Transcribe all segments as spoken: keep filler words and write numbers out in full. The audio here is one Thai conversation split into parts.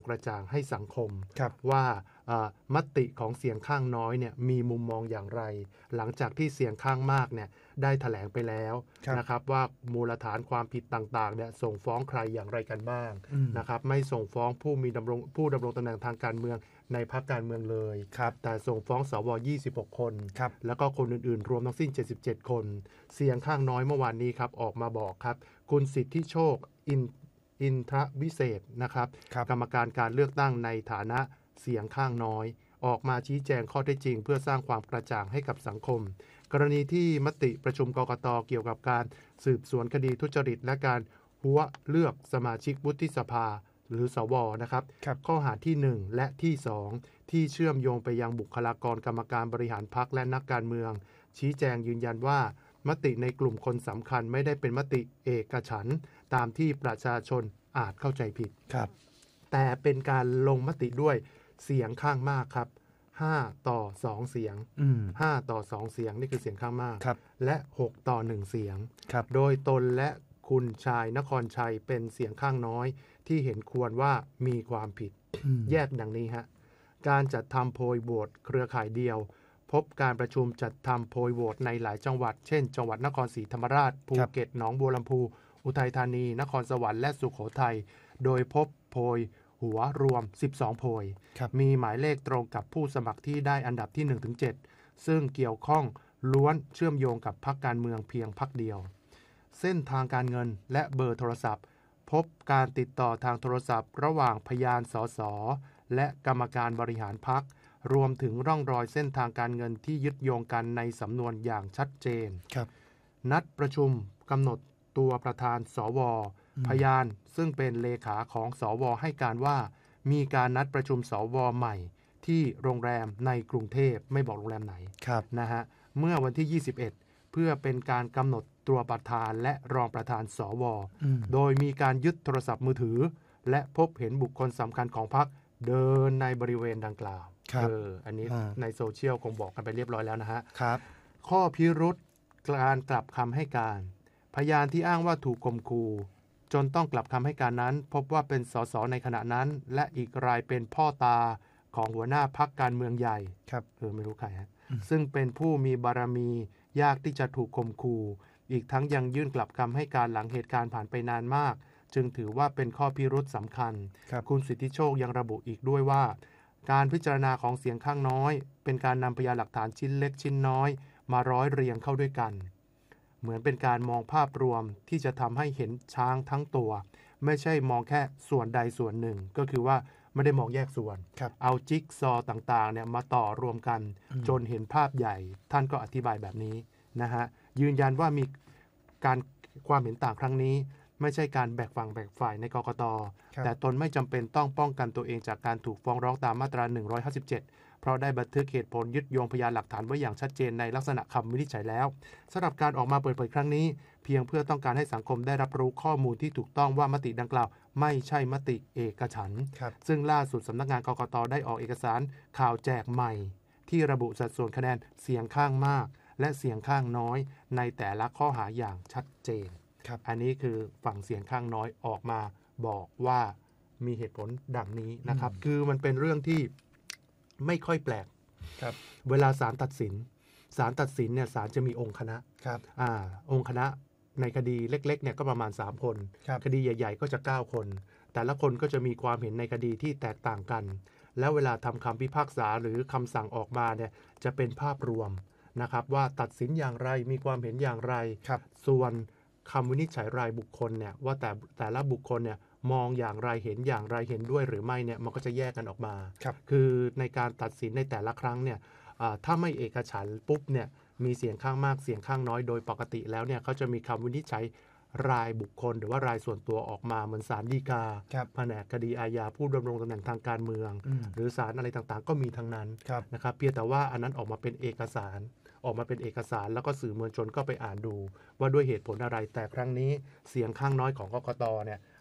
กระจ่างให้สังคมว่ามติของเสียงข้างน้อยเนี่ยมีมุมมองอย่างไรหลังจากที่เสียงข้างมากเนี่ยได้แถลงไปแล้วนะครับว่ามูลฐานความผิดต่างๆเนี่ยส่งฟ้องใครอย่างไรกันบ้างนะครับไม่ส่งฟ้องผู้มีดำรงผู้ดำรงตำแหน่งทางการเมืองในพรรคการเมืองเลยแต่ส่งฟ้องสวยี่สิบหกคนแล้วก็คนอื่นๆรวมทั้งสิ้นเจ็ดสิบเจ็ดคนเสียงข้างน้อยเมื่อวานนี้ครับออกมาบอกครับคุณสิทธิโชคอินอินทรวิเศษนะครับกรรมการการเลือกตั้งในฐานะเสียงข้างน้อยออกมาชี้แจงข้อเท็จจริงเพื่อสร้างความกระจ่างให้กับสังคมกรณีที่มติประชุมกกต.เกี่ยวกับการสืบสวนคดีทุจริตและการหัวเลือกสมาชิกวุฒิสภาหรือสวนะครับข้อหาที่หนึ่งและที่สองที่เชื่อมโยงไปยังบุคลากรกรรมการบริหารพรรคและนักการเมืองชี้แจงยืนยันว่ามติในกลุ่มคนสำคัญไม่ได้เป็นมติเอกฉันท์ตามที่ประชาชนอาจเข้าใจผิดครับแต่เป็นการลงมติด้วยเสียงข้างมากครับห้าต่อสองเสียงห้าต่อสองเสียงนี่คือเสียงข้างมากและหกต่อหนึ่งเสียงโดยตนและคุณชายนครชัยเป็นเสียงข้างน้อยที่เห็นควรว่ามีความผิดแยกดังนี้ฮะการจัดทำโพยโหวตเครือข่ายเดียวพบการประชุมจัดทำโพยโหวตในหลายจังหวัดเช่นจังหวัดนครศรีธรรมราชภูเก็ตหนองบัวลำพูอุทัยธานีนครสวรรค์และสุโขทัยโดยพบโพยหัวรวมสิบสองโพยมีหมายเลขตรงกับผู้สมัครที่ได้อันดับที่ หนึ่งถึงเจ็ด ซึ่งเกี่ยวข้องล้วนเชื่อมโยงกับพรรคการเมืองเพียงพรรคเดียวเส้นทางการเงินและเบอร์โทรศัพท์พบการติดต่อทางโทรศัพท์ระหว่างพยานสสและกรรมการบริหารพรรครวมถึงร่องรอยเส้นทางการเงินที่ยึดโยงกันในสำนวนอย่างชัดเจนนัดประชุมกำหนดตัวประธานสวพยานซึ่งเป็นเลขาของสวให้การว่ามีการนัดประชุมสวใหม่ที่โรงแรมในกรุงเทพไม่บอกโรงแรมไหนนะฮะเมื่อวันที่ยี่สิบเอ็ดเพื่อเป็นการกำหนดตัวประธานและรองประธานสวโดยมีการยึดโทรศัพท์มือถือและพบเห็นบุคคลสำคัญของพรรคเดินในบริเวณดังกล่าวเอออันนี้ในโซเชียลคงบอกกันไปเรียบร้อยแล้วนะฮะครับข้อพิรุธการกลับคำให้การพยานที่อ้างว่าถูกข่มขู่จนต้องกลับคำให้การนั้นพบว่าเป็นสสในขณะนั้นและอีกรายเป็นพ่อตาของหัวหน้าพรรคการเมืองใหญ่ครับเออไม่รู้ใครฮะซึ่งเป็นผู้มีบารมียากที่จะถูกข่มขู่อีกทั้งยังยื่นกลับคำให้การหลังเหตุการณ์ผ่านไปนานมากจึงถือว่าเป็นข้อพิรุธสำคัญ ค, คุณสิทธิโชคยังระบุอีกด้วยว่าการพิจารณาของเสียงข้างน้อยเป็นการนำพยานหลักฐานชิ้นเล็กชิ้นน้อยมาร้อยเรียงเข้าด้วยกันเหมือนเป็นการมองภาพรวมที่จะทำให้เห็นช้างทั้งตัวไม่ใช่มองแค่ส่วนใดส่วนหนึ่งก็คือว่าไม่ได้มองแยกส่วนเอาจิ๊กซอต่างๆเนี่ยมาต่อรวมกันจนเห็นภาพใหญ่ท่านก็อธิบายแบบนี้นะฮะยืนยันว่ามีการความเห็นต่างครั้งนี้ไม่ใช่การแบ่งฝั่งแบ่งฝ่ายในกกต.แต่ตนไม่จำเป็นต้องป้องกันตัวเองจากการถูกฟ้องร้องตามมาตราหนึ่งร้อยห้าสิบเจ็ดเพราะได้บันทึกเหตุผลยึดโยงพยานหลักฐานไว้อย่างชัดเจนในลักษณะคำวินิจฉัยแล้วสำหรับการออกมาเปิดเผยครั้งนี้เพียงเพื่อต้องการให้สังคมได้รับรู้ข้อมูลที่ถูกต้องว่ามติดังกล่าวไม่ใช่มติเอกฉันท์ซึ่งล่าสุดสำนักงานกกต.ได้ออกเอกสารข่าวแจกใหม่ที่ระบุสัดส่วนคะแนนเสียงข้างมากและเสียงข้างน้อยในแต่ละข้อหาอย่างชัดเจนอันนี้คือฝั่งเสียงข้างน้อยออกมาบอกว่ามีเหตุผลดังนี้นะครับคือมันเป็นเรื่องที่ไม่ค่อยแปลกครับเวลาศาลตัดสินศาลตัดสินเนี่ยศาลจะมีองค์คณะครับอ่าองค์คณะในคดีเล็กๆเนี่ยก็ประมาณสามคนคดีใหญ่ๆก็จะเก้าคนแต่ละคนก็จะมีความเห็นในคดีที่แตกต่างกันแล้วเวลาทำคำพิพากษาหรือคำสั่งออกมาเนี่ยจะเป็นภาพรวมนะครับว่าตัดสินอย่างไรมีความเห็นอย่างไรส่วนคำวินิจฉัยรายบุคคลเนี่ยว่าแต่แต่ละบุคคลเนี่ยมองอย่างไรเห็นอย่างไรเห็นด้วยหรือไม่เนี่ยมันก็จะแยกกันออกมาค, คือในการตัดสินในแต่ละครั้งเนี่ยถ้าไม่เอกฉันท์ปุ๊บเนี่ยมีเสียงข้างมากเสียงข้างน้อยโดยปกติแล้วเนี่ยเขาจะมีคำวินิจฉัยรายบุคคลหรือว่ารายส่วนตัวออกมาเหมือนศาลฎีกาแผนกคดีอาญาผู้ดำรงตำแหน่งทางการเมืองหรือศาลอะไรต่างๆก็มีทั้งนั้นนะครับเพียงแต่ว่าอันนั้นออกมาเป็นเอกสารออกมาเป็นเอกสารแล้วก็สื่อมวลชนก็ไปอ่านดูว่าด้วยเหตุผลอะไรแต่ครั้งนี้เสียงข้างน้อยของกกต.เนี่ย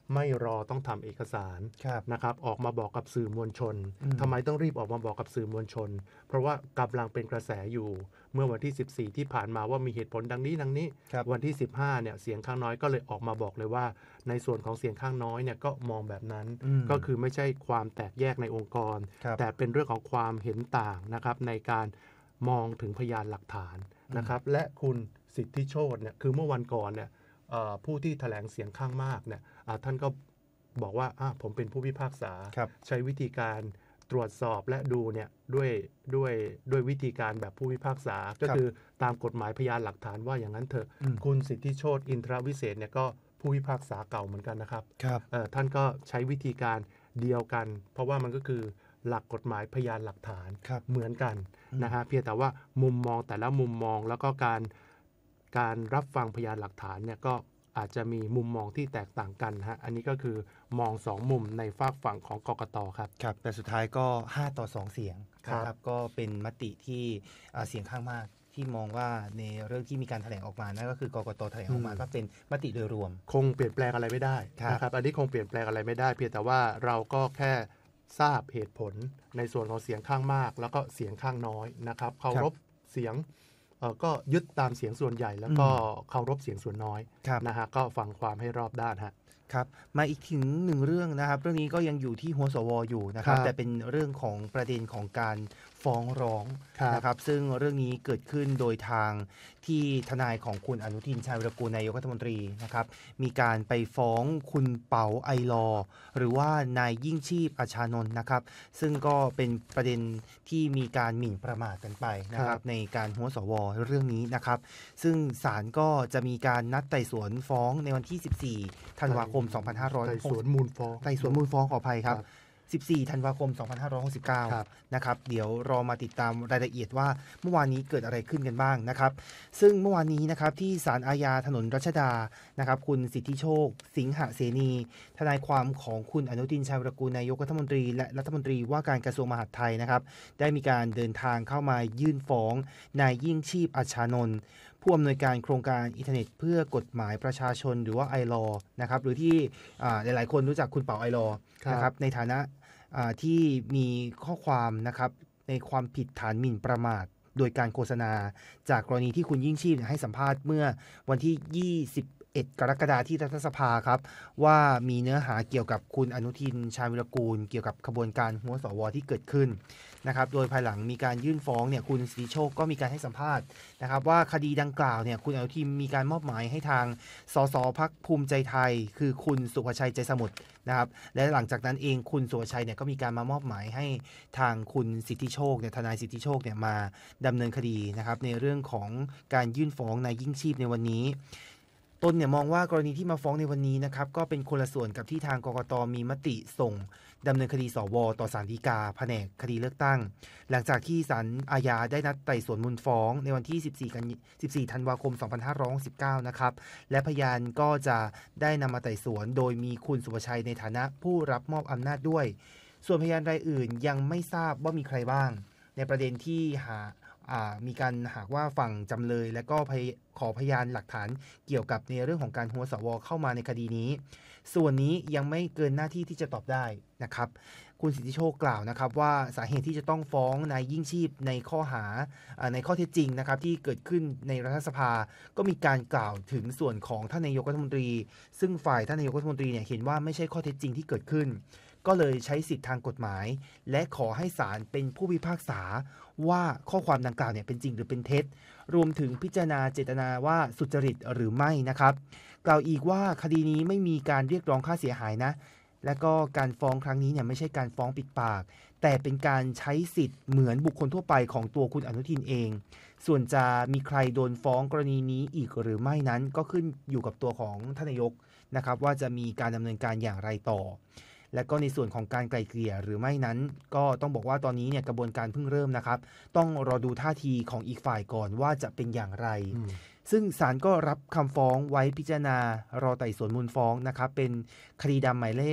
ไม่รอต้องทำเอกสารนะครับออกมาบอกกับสื่อมวลชนทำไมต้องรีบออกมาบอกกับสื่อมวลชนเพราะว่ากำลังเป็นกระแสอยู่เมื่อวันที่สิบสี่ที่ผ่านมาว่ามีเหตุผลดังนี้ดังนี้วันที่สิบห้าเนี่ยเสียงข้างน้อยก็เลยออกมาบอกเลยว่าในส่วนของเสียงข้างน้อยเนี่ยก็มองแบบนั้นก็คือไม่ใช่ความแตกแยกในองค์กรแต่เป็นเรื่องของความเห็นต่างนะครับในการมองถึงพยานหลักฐานนะครับและคุณสิทธิโชติเนี่ยคือเมื่อวันก่อนเนี่ยผู้ที่แถลงเสียงข้างมากเนี่ยท่านก็บอกว่าผมเป็นผู้พิพากษาใช้วิธีการตรวจสอบและดูเนี่ยด้วยด้วยด้วยวิธีการแบบผู้พิพากษาก็คือตามกฎหมายพยานหลักฐานว่าอย่างนั้นเถอะคุณสิทธิโชติอินทรวิเศษเนี่ยก็ผู้พิพากษาเก่าเหมือนกันนะครับท่านก็ใช้วิธีการเดียวกันเพราะว่ามันก็คือหลักกฎหมายพยานหลักฐานเหมือนกันนะฮะเพียงแต่ว่ามุมมองแต่ละมุมมองแล้วก็การการรับฟังพยานหลักฐานเนี่ยก็อาจจะมีมุมมองที่แตกต่างกันฮะอันนี้ก็คือมองสองมุมในฝากฝั่งของกกต.ครับครับแต่สุดท้ายก็ห้าต่อสองเสียงนะครับก็เป็นมติที่เสียงข้างมากที่มองว่าในเรื่องที่มีการแถลงออกมานั่นก็คือกกต.แถลงออกมาก็เป็นมติโดยรวมคงเปลี่ยนแปลงอะไรไม่ได้นะครับอันนี้คงเปลี่ยนแปลงอะไรไม่ได้เพียงแต่ว่าเราก็แค่ทราบเหตุผลในส่วนของเสียงข้างมากแล้วก็เสียงข้างน้อยนะครับเคารพเสียงก็ยึดตามเสียงส่วนใหญ่แล้วก็เคารพเสียงส่วนน้อยนะฮะก็ฟังความให้รอบด้านฮะครับมาอีกถึงหนึ่งเรื่องนะครับเรื่องนี้ก็ยังอยู่ที่หัวสวอยู่นะครับแต่เป็นเรื่องของประเด็นของการฟ้องร้องนะครับซึ่งเรื่องนี้เกิดขึ้นโดยทางที่ทนายของคุณอนุทินชาญวิรากูลนายกรัฐมนตรีนะครับมีการไปฟ้องคุณเปาไอลอหรือว่านายยิ่งชีพอัชชานนท์นะครับซึ่งก็เป็นประเด็นที่มีการหมิ่นประมาทกันไปนะครับในการหัวสวเรื่องนี้นะครับซึ่งศาลก็จะมีการนัดไต่สวนฟ้องในวันที่สิบสี่ธันวาคมสองพันห้าร้อยหกสิบไต่สวนมูลฟ้องไต่สวนมูลฟ้องขออภัยครับสิบสี่ธันวาคมสองพันห้าร้อยหกสิบเก้านะครับเดี๋ยวรอมาติดตามรายละเอียดว่าเมื่อวานนี้เกิดอะไรขึ้นกันบ้างนะครับซึ่งเมื่อวานนี้นะครับที่ศาลอาญาถนนรัชดานะครับคุณสิทธิโชคสิงหเสนีทนายความของคุณอนุทินชาญวิรากูลนายกรัฐมนตรีและรัฐมนตรีว่าการกระทรวงมหาดไทยนะครับได้มีการเดินทางเข้ามายื่นฟ้องนายยิ่งชีพอัชชานนท์ผู้อำนวยการโครงการอินเทอร์เน็ตเพื่อกฎหมายประชาชนหรือว่าไอลอนะครับหรือที่หลายๆคนรู้จักคุณเปาไอลอนะครับในฐานะที่มีข้อความนะครับในความผิดฐานหมิ่นประมาทโดยการโฆษณาจากกรณีที่คุณยิ่งชีพให้สัมภาษณ์เมื่อวันที่ยี่สิบเอ็ดกรกฎาคมที่รัฐสภาครับว่ามีเนื้อหาเกี่ยวกับคุณอนุทินชาญวิรากูลเกี่ยวกับขบวนการหัวสวที่เกิดขึ้นนะครับโดยภายหลังมีการยื่นฟ้องเนี่ยคุณสิทธิโชคก็มีการให้สัมภาษณ์นะครับว่าคดีดังกล่าวเนี่ยคุณอนุทินมีการมอบหมายให้ทางสสพรรคภูมิใจไทยคือคุณสุภชัยใจสมุทรนะครับและหลังจากนั้นเองคุณสุภชัยเนี่ยก็มีการมามอบหมายให้ทางคุณสิทธิโชคเนี่ยทนายสิทธิโชคเนี่ยมาดำเนินคดีนะครับในเรื่องของการยื่นฟ้องนายยิ่งชีพในวันนี้ตนเนี่ยมองว่ากรณีที่มาฟ้องในวันนี้นะครับก็เป็นคนละส่วนกับที่ทางกกต.มีมติส่งดำเนินคดีสวต่อศาลฎีกาแผนกคดีเลือกตั้งหลังจากที่ศาลอาญาได้นัดไต่สวนมูลฟ้องในวันที่สิบสี่กันสิบสี่ธันวาคมสองพันห้าร้อยหกสิบเก้านะครับและพยานก็จะได้นำมาไต่สวนโดยมีคุณสุภชัยในฐานะผู้รับมอบอำนาจด้วยส่วนพยานรายอื่นยังไม่ทราบว่ามีใครบ้างในประเด็นที่หามีการหากว่าฝั่งจำเลยและก็ขอพยานหลักฐานเกี่ยวกับในเรื่องของการหัวสวเข้ามาในคดีนี้ส่วนนี้ยังไม่เกินหน้าที่ที่จะตอบได้นะครับคุณสิทธิโชคกล่าวนะครับว่าสาเหตุที่จะต้องฟ้องนายยิ่งชีพในข้อหาในข้อเท็จจริงนะครับที่เกิดขึ้นในรัฐสภาก็มีการกล่าวถึงส่วนของท่านนายกรัฐมนตรีซึ่งฝ่ายท่านนายกรัฐมนตรีเนี่ยเห็นว่าไม่ใช่ข้อเท็จจริงที่เกิดขึ้นก็เลยใช้สิทธิทางกฎหมายและขอให้ศาลเป็นผู้พิพากษาว่าข้อความดังกล่าวเนี่ยเป็นจริงหรือเป็นเท็จรวมถึงพิจารณาเจตนาว่าสุจริตหรือไม่นะครับกล่าวอีกว่าคดีนี้ไม่มีการเรียกร้องค่าเสียหายนะและก็การฟ้องครั้งนี้เนี่ยไม่ใช่การฟ้องปิดปากแต่เป็นการใช้สิทธิ์เหมือนบุคคลทั่วไปของตัวคุณอนุทินเองส่วนจะมีใครโดนฟ้องกรณีนี้อีกหรือไม่นั้นก็ขึ้นอยู่กับตัวของท่านนายกนะครับว่าจะมีการดำเนินการอย่างไรต่อและก็ในส่วนของการไกล่เกลี่ยหรือไม่นั้นก็ต้องบอกว่าตอนนี้เนี่ยกระบวนการเพิ่งเริ่มนะครับต้องรอดูท่าทีของอีกฝ่ายก่อนว่าจะเป็นอย่างไรซึ่งศาลก็รับคำฟ้องไว้พิจารณารอไต่สวนมูลฟ้องนะครับเป็นคดีดำหมายเลข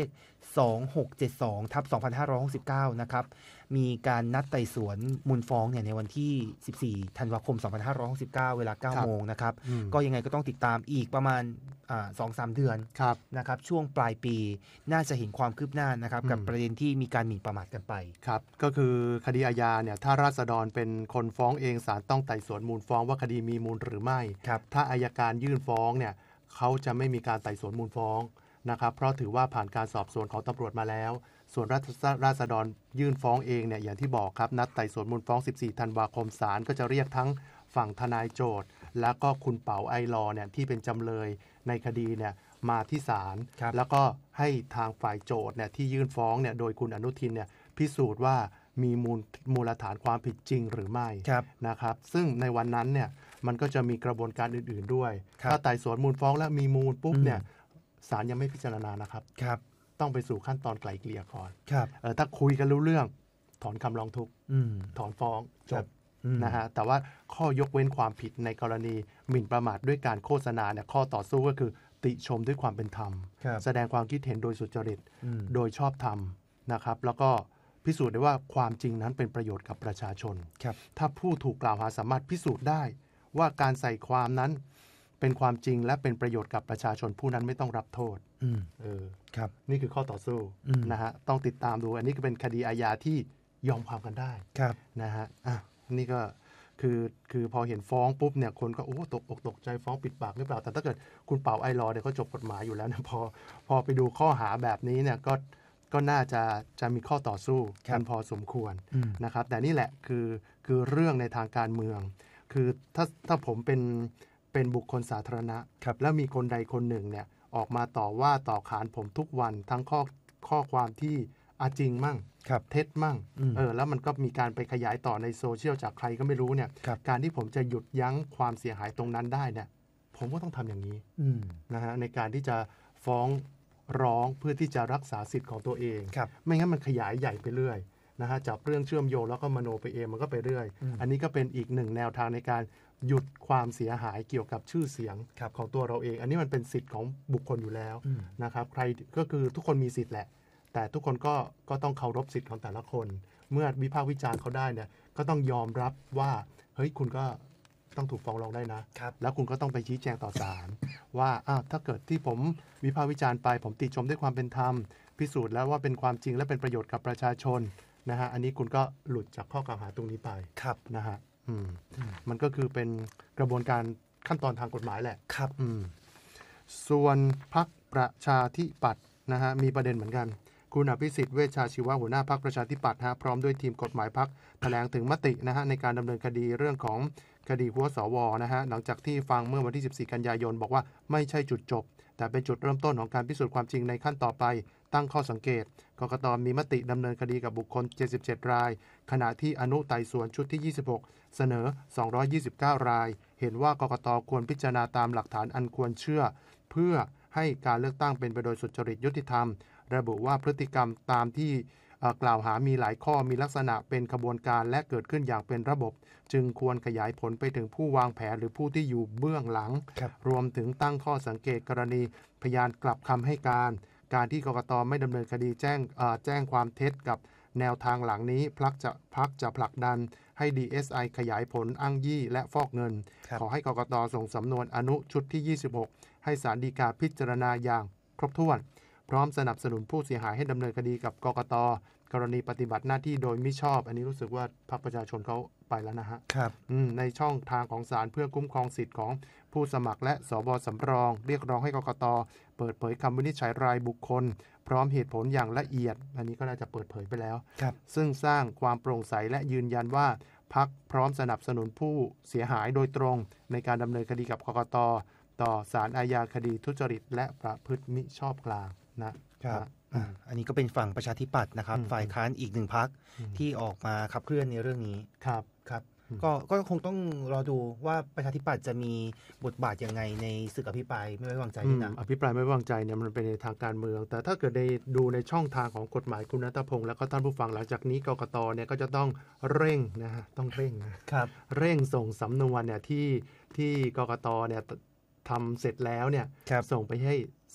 สองหกเจ็ดสองทับสองพันห้าร้อยหกสิบเก้านะครับมีการนัดไต่สวนมูลฟ้องเนี่ยในวันที่สิบสี่ธันวาคมสองพันห้าร้อยหกสิบเก้าเวลา เก้า โมงนะครับก็ยังไงก็ต้องติดตามอีกประมาณอ่า สองถึงสาม เดือนนะครับช่วงปลายปีน่าจะเห็นความคืบหน้านะครับกับประเด็นที่มีการหมิ่นประมาทกันไปครับก็คือคดีอาญาเนี่ยถ้าราษฎรเป็นคนฟ้องเองศาลต้องไต่สวนมูลฟ้องว่าคดีมีมูลหรือไม่ถ้าอัยการยื่นฟ้องเนี่ยเขาจะไม่มีการไต่สวนมูลฟ้องนะครับเพราะถือว่าผ่านการสอบสวนของตำรวจมาแล้วส่วนราษฎรยื่นฟ้องเองเนี่ยอย่างที่บอกครับนัดไต่สวนมูลฟ้องสิบสี่ธันวาคมศาลก็จะเรียกทั้งฝั่งทนายโจทก์แล้วก็คุณเป๋าไอรอเนี่ยที่เป็นจำเลยในคดีเนี่ยมาที่ศาลแล้วก็ให้ทางฝ่ายโจทก์เนี่ยที่ยื่นฟ้องเนี่ยโดยคุณอนุทินเนี่ยพิสูจน์ว่ามีมูลมูลฐานความผิดจริงหรือไม่นะครับซึ่งในวันนั้นเนี่ยมันก็จะมีกระบวนการอื่นๆด้วยถ้าไต่สวนมูลฟ้องแล้วมีมูลปุ๊บเนี่ยศาลยังไม่พิจารณานะครับต้องไปสู่ขั้นตอนไกล่เกลี่ยก่อนถ้าคุยกันรู้เรื่องถอนคำร้องทุกข์ถอนฟ้องจบนะฮะแต่ว่าข้อยกเว้นความผิดในกรณีหมิ่นประมาทด้วยการโฆษณาเนี่ยข้อต่อสู้ก็คือติชมด้วยความเป็นธรรมแสดงความคิดเห็นโดยสุจริตโดยชอบธรรมนะครับแล้วก็พิสูจน์ได้ว่าความจริงนั้นเป็นประโยชน์กับประชาชนถ้าผู้ถูกกล่าวหาสามารถพิสูจน์ได้ว่าการใส่ความนั้นเป็นความจริงและเป็นประโยชน์กับประชาชนผู้นั้นไม่ต้องรับโทษเออครับนี่คือข้อต่อสู้นะฮะต้องติดตามดูอันนี้ก็เป็นคดีอาญาที่ยอมความกันได้นะฮะอ่ะนี่ก็คือคือพอเห็นฟ้องปุ๊บเนี่ยคนก็โอ้ตกอกตกใจฟ้องปิดปากหรือเปล่าแต่ถ้าเกิดคุณเป๋าไอรอเนี่ยเขาจบกฎหมายอยู่แล้วนะพอพอไปดูข้อหาแบบนี้เนี่ยก็ก็น่าจะจะมีข้อต่อสู้กันพอสมควรนะครับแต่นี่แหละคือคือเรื่องในทางการเมืองคือถ้าถ้าผมเป็นเป็นบุคคลสาธารณะแล้วมีคนใดคนหนึ่งเนี่ยออกมาต่อว่าต่อขานผมทุกวันทั้งข้อข้อความที่อาจริงมั่งเท็จมั่งเออแล้วมันก็มีการไปขยายต่อในโซเชียลจากใครก็ไม่รู้เนี่ยการที่ผมจะหยุดยั้งความเสียหายตรงนั้นได้เนี่ยผมก็ต้องทำอย่างนี้นะฮะในการที่จะฟ้องร้องเพื่อที่จะรักษาสิทธิ์ของตัวเองไม่งั้นมันขยายใหญ่ไปเรื่อยนะฮะจับเรื่องเชื่อมโยงแล้วก็มโนไปเองมันก็ไปเรื่อยอันนี้ก็เป็นอีกหนึ่งแนวทางในการหยุดความเสียหายเกี่ยวกับชื่อเสียงของตัวเราเองอันนี้มันเป็นสิทธิ์ของบุคคลอยู่แล้วนะครับใครก็คือทุกคนมีสิทธิ์แหละแต่ทุกคนก็ก็ต้องเคารพสิทธิ์ของแต่ละคนเมื่อวิพากษ์วิจารณ์เขาได้เนี่ยก็ต้องยอมรับว่าเฮ้ยคุณก็ต้องถูกฟ้องร้องได้นะแล้วคุณก็ต้องไปชี้แจงต่อศาลว่าอ้าวถ้าเกิดที่ผมวิพากษ์วิจารณ์ไปผมติชมด้วยความเป็นธรรมพิสูจน์แล้วว่าเป็นความจริงและเป็นประโยชน์กับประชาชนนะฮะอันนี้คุณก็หลุดจากข้อกล่าวหาตรงนี้ไปนะฮะอืมมันก็คือเป็นกระบวนการขั้นตอนทางกฎหมายแหละครับอืมส่วนพรรคประชาธิปัตย์นะฮะมีประเด็นเหมือนกันคุณอภิสิทธิ์เวชชาชีวะหัวหน้าพรรคประชาธิปัตย์ฮะพร้อมด้วยทีมกฎหมายพรรคแถลงถึงมตินะฮะในการดำเนินคดีเรื่องของคดีหัวสวนะฮะหลังจากที่ฟังเมื่อวันที่สิบสี่กันยายนบอกว่าไม่ใช่จุดจบแต่เป็นจุดเริ่มต้นของการพิสูจน์ความจริงในขั้นต่อไปตั้งข้อสังเกตกกต.มีมติดำเนินคดีกับบุคคลเจ็ดสิบเจ็ดรายขณะที่อนุไต่สวนชุดที่ยี่สิบหกเสนอสองร้อยยี่สิบเก้ารายเห็นว่ากกต.ควรพิจารณาตามหลักฐานอันควรเชื่อเพื่อให้การเลือกตั้งเป็นไปโดยสุจริตยุติธรรมระบุว่าพฤติกรรมตามที่กล่าวหามีหลายข้อมีลักษณะเป็นขบวนการและเกิดขึ้นอย่างเป็นระบบจึงควรขยายผลไปถึงผู้วางแผนหรือผู้ที่อยู่เบื้องหลัง ร, รวมถึงตั้งข้อสังเกตกรณีพยานกลับคำให้การการที่กกต.ไม่ดำเนินคดีแจ้งแจ้งความเท็จกับแนวทางหลังนี้พักจะพักจะผลักดันให้ ดี เอส ไอ ขยายผลอ้างยี่และฟอกเงินขอให้กกต.ส่งสำนวนอนุชุดที่ยี่สิบหกให้ศาลฎีกาพิจารณาอย่างครบถ้วนพร้อมสนับสนุนผู้เสียหายให้ดำเนินคดีกับกกต.กรณีปฏิบัติหน้าที่โดยมิชอบอันนี้รู้สึกว่าพรรคประชาชนเขาไปแล้วนะฮะครับในช่องทางของศาลเพื่อคุ้มครองสิทธิ์ของผู้สมัครและสบสำรองเรียกร้องให้กกต.เปิดเผยคำวินิจฉัยรายบุคคลพร้อมเหตุผลอย่างละเอียดอันนี้ก็น่าจะเปิดเผยไปแล้วซึ่งสร้างความโปร่งใสและยืนยันว่าพรรคพร้อมสนับสนุนผู้เสียหายโดยตรงในการดำเนินคดีกับกกต.ต่อศาลอาญาคดีทุจริตและประพฤติมิชอบกลางนะครับอันนี้ก็เป็นฝั่งประชาธิปัตย์นะครับฝ่ายค้านอีกหนึ่งพรรคที่ออกมาขับเคลื่อนในเรื่องนี้ครับครับก็ก็คงต้องรอดูว่าประชาธิปัตย์จะมีบทบาทยังไงในศึกอภิปรายไม่ไว้วางใจนี่นะอภิปรายไม่ไว้วางใจเนี่ยมันเป็นในทางการเมืองแต่ถ้าเกิดในดูในช่องทางของกฎหมายคุณณัฐพงษ์แล้วก็ท่านผู้ฟังหลังจากนี้กกต.เนี่ยก็จะต้องเร่งนะฮะต้องเร่งนะครับเร่งส่งสำนวนเนี่ยที่ที่กกต.เนี่ยทำเสร็จแล้วเนี่ยส่งไปให้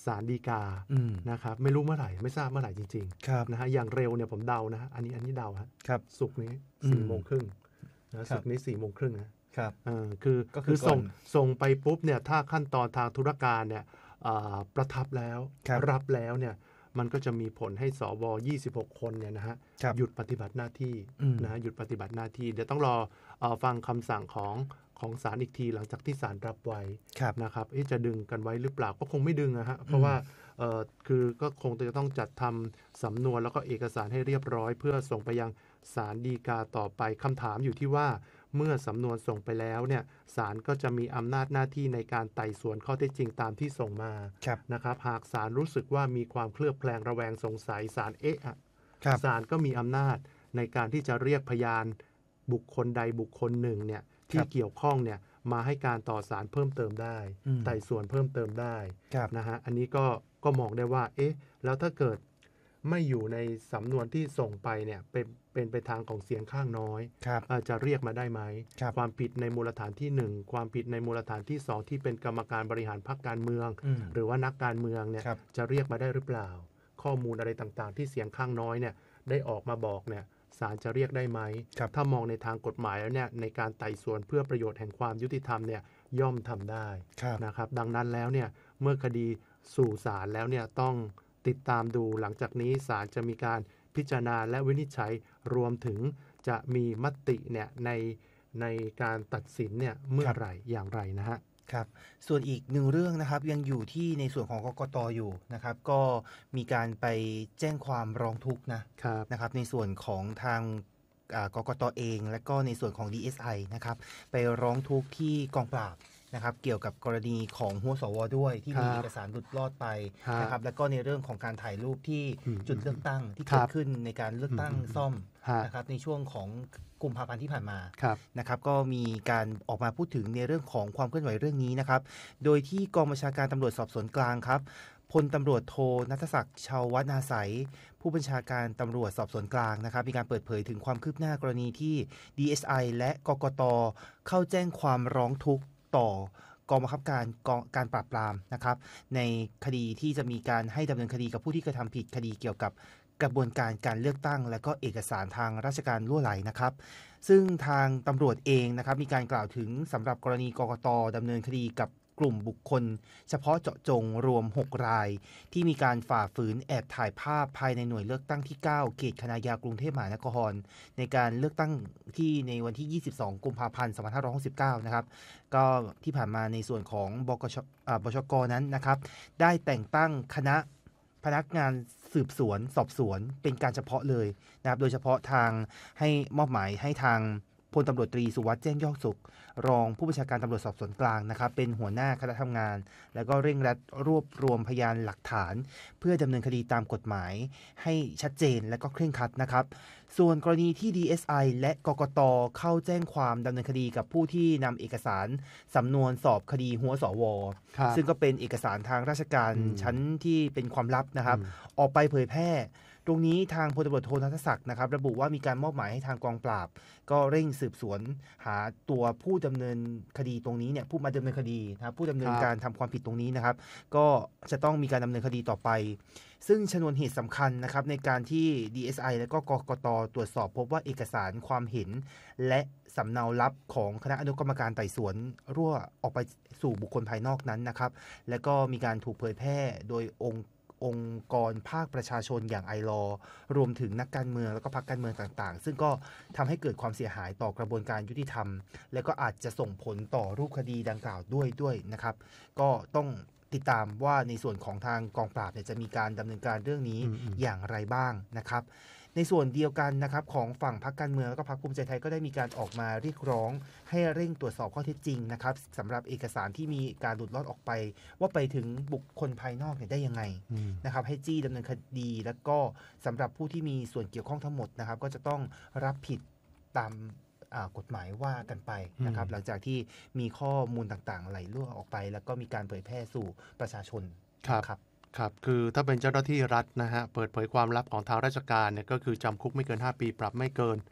ศาลฎีกาอืมนะครับไม่รู้เมื่อไหร่ไม่ทราบเมื่อไหร่จริงครับๆนะฮะอย่างเร็วเนี่ยผมเดานะฮะอันนี้อันนี้เดาฮะครับศุกร์นี้อืมสี่โมงครึ่งนะครัศุบกร์นี้สี่โมงครึ่งนะครับ เออคือก็คือส่งก่อนส่งไปปุ๊บเนี่ยถ้าขั้นตอนทางธุรการเนี่ยอ่าประทับแล้วครับรับแล้วเนี่ยมันก็จะมีผลให้สวยี่สิบหกคนเนี่ยนะฮะครับหยุดปฏิบัติหน้าที่อืมนะฮะหยุดปฏิบัติหน้าที่เดี๋ยวต้องรอเอ่อฟังคำสั่งของของศาลอีกทีหลังจากที่ศาลรับไว้ครับนะครับเอ๊ะจะดึงกันไว้หรือเปล่าก็คงไม่ดึงนะฮะเพราะว่าเอ่อคือก็คงจะต้องจัดทำสำนวนแล้วก็เอกสารให้เรียบร้อย เพื่อส่งไปยังศาลฎีกาต่อไปคำถามอยู่ที่ว่าเมื่อสำนวนส่งไปแล้วเนี่ยศาลก็จะมีอำนาจหน้าที่ในการไต่สวนข้อเท็จจริงตามที่ส่งมาครับนะครับหากศาลรู้สึกว่ามีความเคลือบแคลงระแวงสงสัยศาลเอ๊ะอะครับศาลก็มีอำนาจในการที่จะเรียกพยานบุคคลใดบุคคลหนึ่งเนี่ยที่เกี่ยวข้องเนี่ยมาให้การต่อศาลเพิ่มเติมได้อืมไต่สวนเพิ่มเติมได้ครับนะฮะอันนี้ก็ก็มองได้ว่าเอ๊ะแล้วถ้าเกิดไม่อยู่ในสำนวนที่ส่งไปเนี่ยเป็นเป็นไปทางของเสียงข้างน้อยครับเอ่อจะเรียกมาได้ไหมครับความผิดในมูลฐานที่หนึ่งความผิดในมูลฐานที่สองที่เป็นกรรมการบริหารพรรคการเมืองอืมหรือว่านักการเมืองเนี่ยครับจะเรียกมาได้หรือเปล่า ข้อมูลอะไรต่างๆ ที่เสียงข้างน้อยเนี่ยได้ออกมาบอกเนี่ยศาลจะเรียกได้ไหมครับถ้ามองในทางกฎหมายแล้วเนี่ยในการไต่สวนเพื่อประโยชน์แห่งความยุติธรรมเนี่ยย่อมทำได้ครับนะครับดังนั้นแล้วเนี่ยเมื่อคดีสู่ศาลแล้วเนี่ยต้องติดตามดูหลังจากนี้ศาลจะมีการพิจารณาและวินิจฉัยรวมถึงจะมีมติเนี่ยในในการตัดสินเนี่ยเมื่อไหร่อย่างไรนะฮะครับส่วนอีกหนึ่งเรื่องนะครับยังอยู่ที่ในส่วนของกกตอยู่นะครับก็มีการไปแจ้งความร้องทุกข์นะครับ นะครับในส่วนของทางอ่ากกตเอง และก็ในส่วนของ ดี เอส ไอ นะครับไปร้องทุกข์ที่กองปราบนะครับเกี่ยวกับกรณีของหัวสวด้วยที่มีครับเอกสารหลุดรอดไปครับนะครับแล้วก็ในเรื่องของการถ่ายรูปที่อืมจุดเลือกตั้งที่ครัเกิบดขึ้นในการเลือกตั้งอืมซ่อมฮะนะครับในช่วงของกุมภาพันธ์ที่ผ่านมาครับนะครับก็มีการออกมาพูดถึงในเรื่องของความเคลื่อนไหวเรื่องนี้นะครับโดยที่กองบัญชาการตำรวจสอบสวนกลางครับพลตำรวจโทณัฐศักดิ์ชาวนาใสยผู้บัญชาการตำรวจสอบสวนกลางนะครับมีการเปิดเผยถึงความคืบหน้ากรณีที่ ดี เอส ไอ และกกตเข้าแจ้งความร้องทุกข์ต่อกองบังคับการกองการปราบปรามนะครับในคดีที่จะมีการให้ดำเนินคดีกับผู้ที่กระทำผิดคดีเกี่ยวกับกระบวนการการเลือกตั้ง และก็เอกสารทางราชการล่วไหลนะครับ ซึ่งทางตำรวจเองนะครับมีการกล่าวถึงสำหรับกรณีกกตดำเนินคดีกับกลุ่มบุคคล เฉพาะเจาะจงรวมหกราย ที่มีการฝ่าฝืนแอบถ่ายภาพภายในหน่วยเลือกตั้งที่ เก้า เขตคณะยากรุงเทพมหานครในการเลือกตั้งที่ในวันที่ ยี่สิบสอง กุมภาพันธ์ สองพันห้าร้อยหกสิบเก้า นะครับก็ที่ผ่านมาในส่วนของบกชอ่าบชกนั้นนะครับได้แต่งตั้งคณะพนักงานสืบสวนสอบสวนเป็นการเฉพาะเลยนะครับโดยเฉพาะทางให้มอบหมายให้ทางพลตำรวจตรีสุวัสด์แจ้งยอดสุข รองผู้บัญชาการตำรวจสอบสวนกลางนะครับเป็นหัวหน้าคณะทำงาน แล้วก็เร่งรัดรวบรวมพยานหลักฐาน เพื่อดำเนินคดีตามกฎหมายให้ชัดเจนและก็เคร่งครัดนะครับส่วนกรณีที่ ดี เอส ไอ และกกตเข้าแจ้งความดำเนินคดีกับผู้ที่นำเอกสารสำนวนสอบคดีหัวสวครับซึ่งก็เป็นเอกสารทางราชการอืมชั้นที่เป็นความลับนะครับอืมออกไปเผยแพร่ ตรงนี้ทางพลตำรวจโทณัฐศักดิ์นะครับระบุว่ามีการมอบหมายให้ทางกองปราบ ก็เร่งสืบสวนหาตัวผู้ดำเนินคดีตรงนี้เนี่ยผู้มาดำเนินคดีนะครับผู้ดำเนินครับการทำความผิดตรงนี้นะครับ ก็จะต้องมีการดำเนินคดีต่อไป ซึ่งชนวนเหตุสำคัญนะครับในการที่ ดี เอส ไอ และก็กกตตรวจสอบพบว่าเอกสารความเห็น และสำเนาลับของคณะอนุกรรมการไต่สวนรั่วออกไปสู่บุคคลภายนอกนั้นนะครับ และก็มีการถูกเผยแพร่โดยองค์องค์กรภาคประชาชนอย่างไอลอรวมถึงนักการเมืองแล้วก็พรรคการเมืองต่างๆ ซึ่งก็ทำให้เกิดความเสียหายต่อกระบวนการยุติธรรม และก็อาจจะส่งผลต่อรูปคดีดังกล่าวด้วยด้วยนะครับ ก็ต้องติดตามว่าในส่วนของทางกองปราบเนี่ยจะมีการดำเนินการเรื่องนี้อืมอืมอย่างไรบ้างนะครับ ในส่วนเดียวกันนะครับของฝั่งพรรคการเมืองแล้วก็พรรคภูมิใจไทยก็ได้มีการออกมาเรียกร้อง ให้เร่งตรวจสอบข้อเท็จจริงนะครับสำหรับเอกสารที่มีการหลุดลอดออกไป ว่าไปถึงบุคคลภายนอกเนี่ยได้ยังไงอืมนะครับให้จี้ดำเนินคดีแล้วก็สำหรับผู้ที่มีส่วนเกี่ยวข้องทั้งหมดนะครับ ก็จะต้องรับผิดตามอ่ากฎหมายว่ากันไปนะครับอืมหลังจากที่มีข้อมูลต่างๆไหลรั่วออกไป แล้วก็มีการเผยแพร่สู่ประชาชนครับนะครับครับคือถ้าเป็นเจ้าหน้าที่รัฐนะฮะเปิดเผยความลับของทางราชการเนี่ยก็คือจำคุกไม่เกินห้าปีปรับไม่เกิน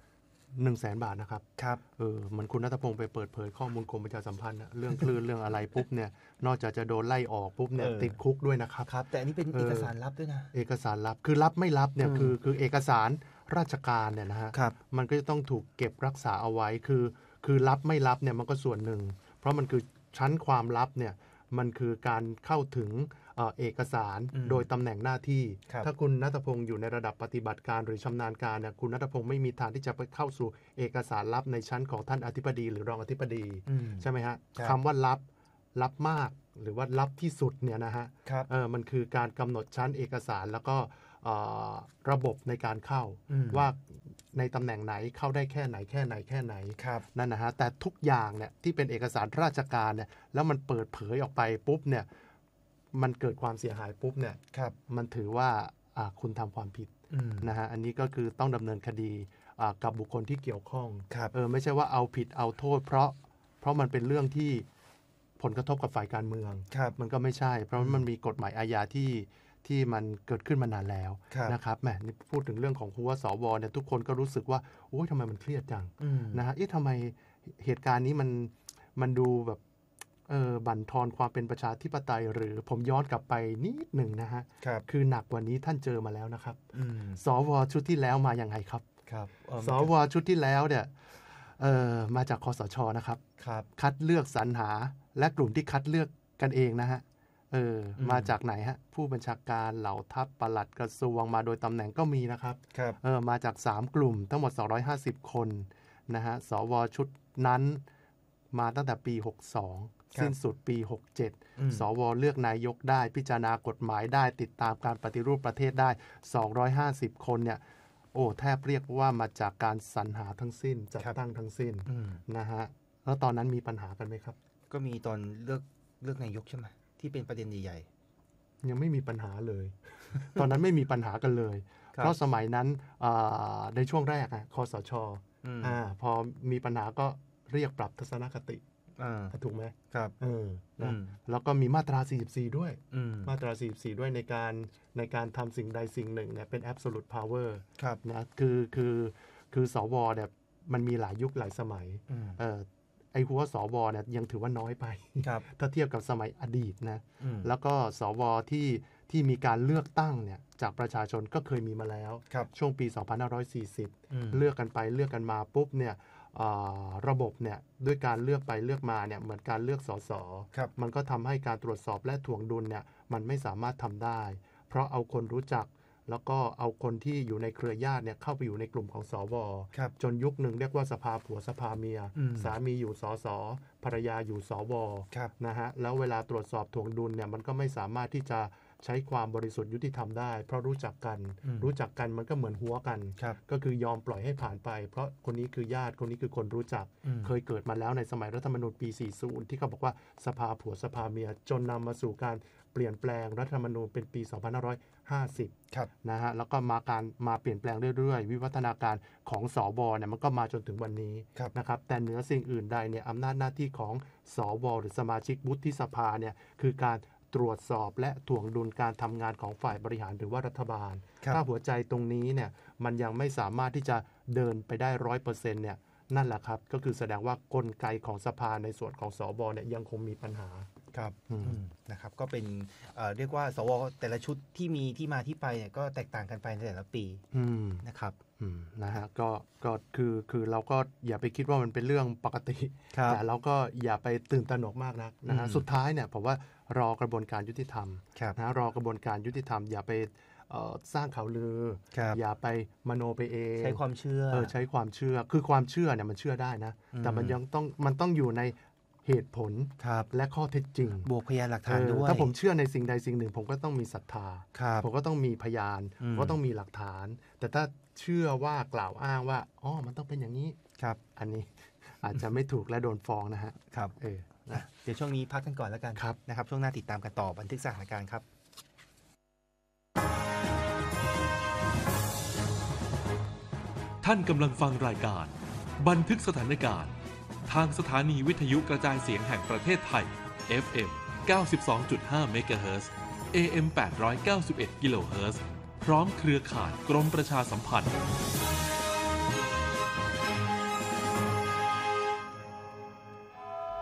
หนึ่งแสนบาทนะครับครับเออเหมือนคุณณัฐพงศ์ไปเปิดเผยข้อมูลกรมประชาสัมพันธ์เรื่องคลื่น เรื่องอะไรปุ๊บเนี่ยนอกจากจะโดนไล่ออกปุ๊บเนี่ยติดคุกด้วยนะครับครับแต่อันนี้เป็นเอกสารลับด้วยนะเอกสารลับคือรับไม่รับเนี่ยคือคือเอกสารราชการเนี่ยนะฮะมันก็จะต้องถูกเก็บรักษาเอาไว้คือคือรับไม่รับเนี่ยมันก็ส่วนหนึ่งเพราะมันคือชั้นความลับเนี่ยมันคือการเข้าถึงเอกสารโดยตำแหน่งหน้าที่ถ้าคุณณัฐพงศ์อยู่ในระดับปฏิบัติการหรือชำนาญการเนี่ยคุณณัฐพงศ์ไม่มีทางที่จะไปเข้าสู่เอกสารลับในชั้นของท่านอธิบดีหรือรองอธิบดีใช่ไหมฮะคำว่าลับลับมากหรือว่าลับที่สุดเนี่ยนะฮะเออมันคือการกำหนดชั้นเอกสารแล้วก็ระบบในการเข้าว่าในตำแหน่งไหนเข้าได้แค่ไหนแค่ไหนแค่ไหนนั่นนะฮะแต่ทุกอย่างเนี่ยที่เป็นเอกสารราชการเนี่ยแล้วมันเปิดเผยออกไปปุ๊บเนี่ยมันเกิดความเสียหายปุ๊บเนี่ยมันถือว่าคุณทำความผิดนะฮะอันนี้ก็คือต้องดำเนินคดีกับบุคคลที่เกี่ยวข้องเออไม่ใช่ว่าเอาผิดเอาโทษเพราะเพราะมันเป็นเรื่องที่ผลกระทบกับฝ่ายการเมืองมันก็ไม่ใช่เพราะมันมีกฎหมายอาญาที่ที่มันเกิดขึ้นมานานแล้วนะครับแหมนี่พูดถึงเรื่องของหัวสวเนี่ยทุกคนก็รู้สึกว่าโอ้ยทำไมมันเครียดจังนะฮะเอ๊ะทำไมเหตุการณ์นี้มันมันดูแบบเออบั่นทอนความเป็นประชาธิปไตยหรือผมย้อนกลับไปนิดหนึ่งนะฮะ ค, คือหนักกว่านี้ท่านเจอมาแล้วนะครับสวชุดที่แล้วมาอย่างไรครับสวชุดที่แล้วเนี่ยเออมาจากคสช.นะครับคัดเลือกสรรหาและกลุ่มที่คัดเลือกกันเองนะฮะเออมาจากไหนฮะผู้บัญชาการเหล่าทัพปลัดกระทรวงมาโดยตำแหน่งก็มีนะครับเออมาจากสามกลุ่มทั้งหมดสองร้อยห้าสิบคนนะฮะสวชุดนั้นมาตั้งแต่ปีหกสองสิ้นสุดปีหกเจ็ดสวเลือกนายกได้พิจารณากฎหมายได้ติดตามการปฏิรูปประเทศได้สองร้อยห้าสิบคนเนี่ยโอ้แทบเรียกว่ามาจากการสรรหาทั้งสิ้นจัดตั้งทั้งสิ้นนะฮะแล้วตอนนั้นมีปัญหากันไหมครับก็มีตอนเลือกเลือกนายกใช่ไหมที่เป็นประเด็นใหญ่ๆยังไม่มีปัญหาเลย ตอนนั้นไม่มีปัญหากันเลย เพราะสมัยนั้นในช่วงแรกคสช.อ่าพอมีปัญหาก็เรียกปรับทัศนคติถูกไหมครับเออนะแล้วก็มีมาตราสี่สิบสี่ด้วยมาตราสี่สิบสี่ด้วยในการในการทำสิ่งใดสิ่งหนึ่งเนี่ยเป็น absolute power นะคือคือคือสวเนี่ยมันมีหลายยุคหลายสมัยเออไอ้หัวสวเนี่ยยังถือว่าน้อยไปถ้าเทียบกับสมัยอดีตนะแล้วก็สวที่ที่มีการเลือกตั้งเนี่ยจากประชาชนก็เคยมีมาแล้วช่วงปีสองพันห้าร้อยสี่สิบเลือกกันไปเลือกกันมาปุ๊บเนี่ยระบบเนี่ยด้วยการเลือกไปเลือกมาเนี่ยเหมือนการเลือกสสมันก็ทำให้การตรวจสอบและถ่วงดุลเนี่ยมันไม่สามารถทำได้เพราะเอาคนรู้จักแล้วก็เอาคนที่อยู่ในเครือญาติเนี่ยเข้าไปอยู่ในกลุ่มของสวจนยุคหนึ่งเรียกว่าสภาผัวสภาเมียสามีอยู่สสภรรยาอยู่สวนะฮะแล้วเวลาตรวจสอบถ่วงดุลเนี่ยมันก็ไม่สามารถที่จะใช้ความบริสุทธิ์ยุติธรรมได้เพราะรู้จักกันรู้จักกันมันก็เหมือนหัวกันก็คือยอมปล่อยให้ผ่านไปเพราะคนนี้คือญาติคนนี้คือคนรู้จักเคยเกิดมาแล้วในสมัยรัฐธรรมนูญปีสี่สิบที่เขาบอกว่าสภาผัวสภาเมียจนนำมาสู่การเปลี่ยนแปลงรัฐธรรมนูญเป็นปีสองพันห้าร้อยห้าสิบนะฮะแล้วก็มาการมาเปลี่ยนแปลงเรื่อยๆวิวัฒนาการของสวเนี่ยมันก็มาจนถึงวันนี้นะครับแต่เหนือสิ่งอื่นใดเนี่ยอำนาจหน้าที่ของสวหรือสมาชิกวุฒิสภาเนี่ยคือการตรวจสอบและถ่วงดุลการทำงานของฝ่ายบริหารหรือว่ารัฐบาลถ้าหัวใจตรงนี้เนี่ยมันยังไม่สามารถที่จะเดินไปได้ ร้อยเปอร์เซ็นต์ เนี่ยนั่นแหละครับก็คือแสดงว่ากลไกของสภาในส่วนของสวเนี่ยยังคงมีปัญหาครับนะครับก็เป็นเอ่อเรียกว่าสวแต่ละชุดที่มีที่มาที่ไปเนี่ยก็แตกต่างกันไปในแต่ละปีนะครับนะฮะก็ก็คือคือเราก็อย่าไปคิดว่ามันเป็นเรื่องปกติแต่เราก็อย่าไปตื่นตระหนกมากนักนะฮะสุดท้ายเนี่ยผมว่ารอกระบวนการยุติธรรมนะรอกระบวนการยุติธรรมอย่าไปสร้างข่าวลืออย่าไปมโนไปเองใช้ความเชื่อเออใช้ความเชื่อคือความเชื่อเนี่ยมันเชื่อได้นะแต่มันยังต้องมันต้องอยู่ในเหตุผลและข้อเท็จจริงบวกพยานหลักฐานด้วยถ้าผมเชื่อในสิ่งใดสิ่งหนึ่งผมก็ต้องมีศรัทธาผมก็ต้องมีพยานก็ต้องมีหลักฐานแต่ถ้าเชื่อว่ากล่าวอ้างว่าอ๋อมันต้องเป็นอย่างนี้ครับอันนี้อาจจะไม่ถูกและโดนฟ้องนะฮะครับเออนะเดี๋ยวช่วงนี้พักกันก่อนแล้วกันนะครับช่วงหน้าติดตามกันต่อบันทึกสถานการณ์ครับท่านกำลังฟังรายการบันทึกสถานการณ์ทางสถานีวิทยุกระจายเสียงแห่งประเทศไทย เอฟ เอ็ม เก้าสิบสองจุดห้า เมกะเฮิรตซ์ เอ เอ็ม แปดร้อยเก้าสิบเอ็ด กิโลเฮิรตซ์ พร้อมเครือข่ายกรมประชาสัมพันธ์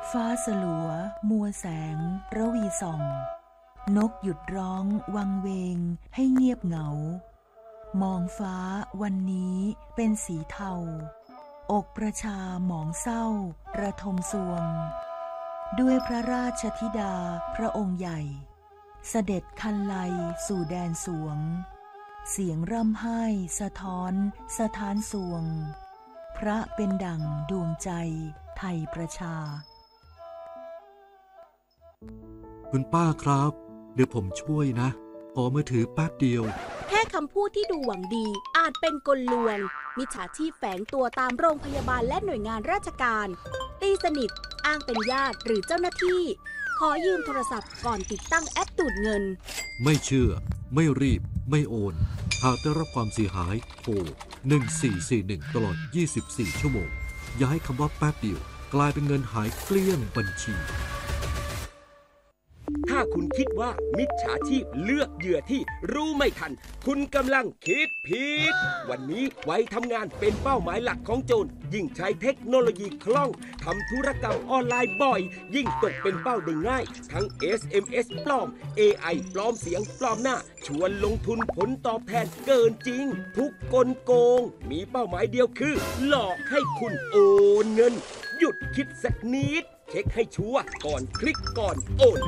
ฟ้าสลัวมัวแสงระวีส่องนกหยุดร้องวังเวงให้เงียบเหงามองฟ้าวันนี้เป็นสีเทาอกประชาหมองเศร้าระทมสวงด้วยพระราชธิดาพระองค์ใหญ่เสด็จคันไลสู่แดนสวงเสียงร่ำไห้สะท้อนสถานสวงพระเป็นดั่งดวงใจไทยประชาคุณป้าครับเดี๋ยวผมช่วยนะขอมือถือแป๊บเดียวแค่คำพูดที่ดูหวังดีอาจเป็นกลลวงมิจฉาชีพแฝงตัวตามโรงพยาบาลและหน่วยงานราชการตีสนิทอ้างเป็นญาติหรือเจ้าหน้าที่ขอยืมโทรศัพท์ก่อนติดตั้งแอปดูดเงินไม่เชื่อไม่รีบไม่โอนหากได้รับความเสียหายโทรหนึ่งสี่สี่หนึ่งตลอดยี่สิบสี่ชั่วโมงอย่าให้คำว่าแป๊บเดียวกลายเป็นเงินหายเกลี้ยงบัญชีถ้าคุณคิดว่ามิจฉาชีพเลือกเหยื่อที่รู้ไม่ทันคุณกำลังคิดผิดวันนี้ไว้ทำงานเป็นเป้าหมายหลักของโจรยิ่งใช้เทคโนโลยีคล่องทำธุรกรรมออนไลน์บ่อยยิ่งตกเป็นเป้าได้ง่ายทั้ง เอส เอ็ม เอส ปลอม เอ ไอ ปลอมเสียงปลอมหน้าชวนลงทุนผลตอบแทนเกินจริงทุกกลโกงมีเป้าหมายเดียวคือหลอกให้คุณโอนเงินหยุดคิดสักนิดเช็คให้ชัวร์ก่อนคลิกก่อนโอน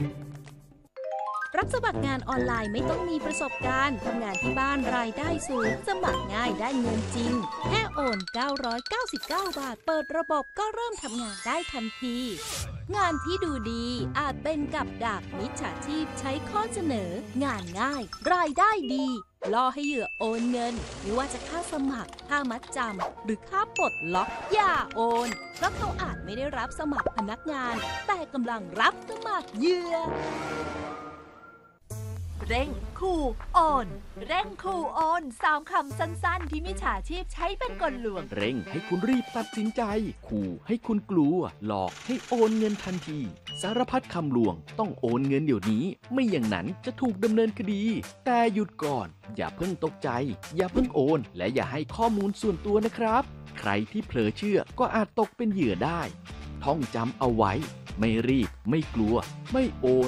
รับสมัครงานออนไลน์ไม่ต้องมีประสบการณ์ทำงานที่บ้านรายได้สูงสมัครง่ายได้เงินจริงแค่โอนเก้าร้อยเก้าสิบเก้าบาทเปิดระบบก็เริ่มทำงานได้ทันทีงานที่ดูดีอาจเป็นกับดักมิจฉาชีพใช้ข้อเสนองานง่ายรายได้ดีล่อให้เหยื่อโอนเงินไม่ว่าจะค่าสมัครค่ามัดจำหรือค่าปลดล็อกอย่าโอนเพราะเขาอาจไม่ได้รับสมัครพนักงานแต่กำลังรับสมัครเหยื่อเร่งขู่โอนเร่งขู่โอนสามคำสั้นๆที่มิจฉาชีพใช้เป็นกลลวงเร่งให้คุณรีบตัดสินใจขู่ให้คุณกลัวหลอกให้โอนเงินทันทีสารพัดคำลวงต้องโอนเงินเดี๋ยวนี้ไม่อย่างนั้นจะถูกดำเนินคดีแต่หยุดก่อนอย่าเพิ่งตกใจอย่าเพิ่งโอนและอย่าให้ข้อมูลส่วนตัวนะครับใครที่เผลอเชื่อก็อาจตกเป็นเหยื่อได้ท่องจำเอาไว้ไม่รีบไม่กลัวไม่โอน